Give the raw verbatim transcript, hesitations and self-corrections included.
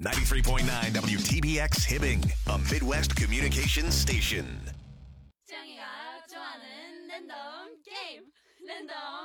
ninety-three point nine W T B X Hibbing, a Midwest communications station. 짱이가 좋아하는 랜덤 게임 랜덤